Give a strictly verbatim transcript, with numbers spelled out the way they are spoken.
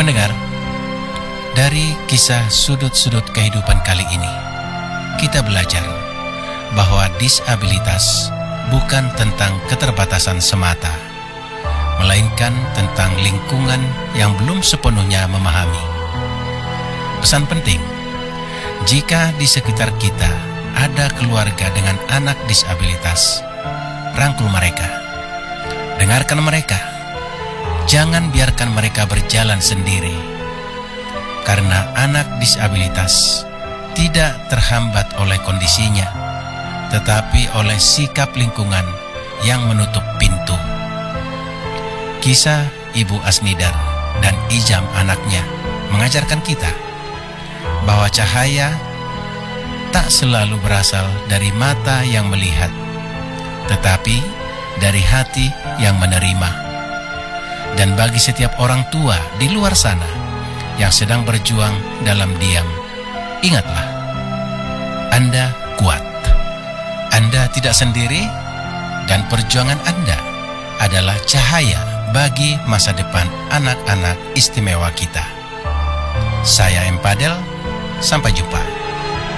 Pendengar, dari kisah sudut-sudut kehidupan kali ini, kita belajar bahwa disabilitas bukan tentang keterbatasan semata, melainkan tentang lingkungan yang belum sepenuhnya memahami. Pesan penting, jika di sekitar kita ada keluarga dengan anak disabilitas, rangkul mereka, dengarkan mereka, jangan biarkan mereka berjalan sendiri, karena anak disabilitas tidak terhambat oleh kondisinya, tetapi oleh sikap lingkungan yang menutup pintu. Kisah Ibu Asnidar dan Ijam anaknya mengajarkan kita bahwa cahaya tak selalu berasal dari mata yang melihat, tetapi dari hati yang menerima. Dan bagi setiap orang tua di luar sana yang sedang berjuang dalam diam, ingatlah, Anda kuat. Anda tidak sendiri, dan perjuangan Anda adalah cahaya bagi masa depan anak-anak istimewa kita. Saya Empadel, sampai jumpa.